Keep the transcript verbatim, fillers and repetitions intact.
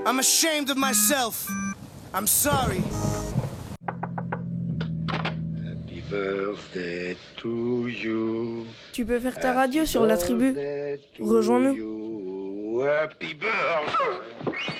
I'm ashamed of myself. I'm sorry. Happy birthday to you. Tu peux faire ta radio sur la tribu. Rejoins-nous. Happy birthday.